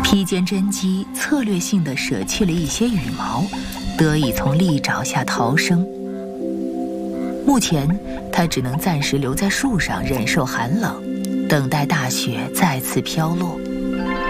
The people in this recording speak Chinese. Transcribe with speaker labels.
Speaker 1: 披肩真姬策略性地舍弃了一些羽毛，得以从利爪下逃生。目前，它只能暂时留在树上，忍受寒冷，等待大雪再次飘落。